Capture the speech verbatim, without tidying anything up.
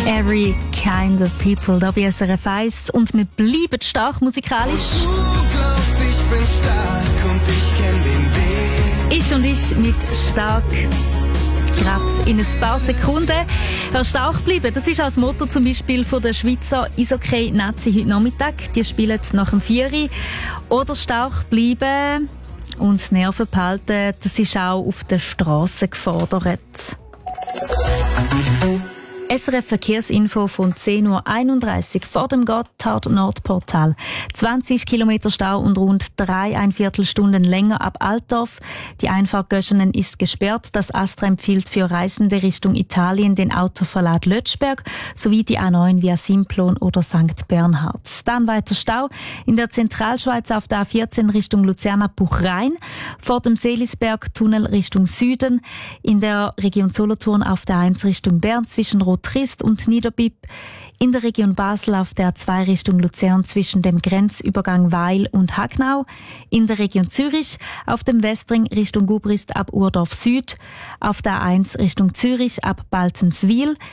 Every kind of people, da bei S R F eins. Und wir bleiben stark musikalisch. Du glaubst, ich bin stark und ich kenn den Weg. Ich und ich mit stark. Gerade in ein paar Sekunden. Wer stark bleiben, das ist auch das Motto zum Beispiel von der Schweizer Eishockey-Nazi heute Nachmittag. Die spielen nach dem Vieri. Oder stark bleiben und Nerven behalten, das ist auch auf der Straße gefordert. S R F Verkehrsinfo von zehn Uhr einunddreißig vor dem Gotthard-Nordportal. zwanzig Kilometer Stau und rund drei ein Viertelstunden länger ab Altdorf. Die Einfahrt Göschenen ist gesperrt. Das Astra empfiehlt für Reisende Richtung Italien den Autoverlad Lötschberg sowie die A neun via Simplon oder Sankt Bernhard. Dann weiter Stau in der Zentralschweiz auf der A vierzehn Richtung Luzerna-Buchrein, vor dem Seelisberg-Tunnel Richtung Süden, in der Region Solothurn auf der A eins Richtung Bern zwischen Trist und Niederbipp, in der Region Basel auf der A zwei Richtung Luzern zwischen dem Grenzübergang Weil und Hagnau, in der Region Zürich auf dem Westring Richtung Gubrist ab Urdorf Süd, auf der A eins Richtung Zürich ab Balzenswil,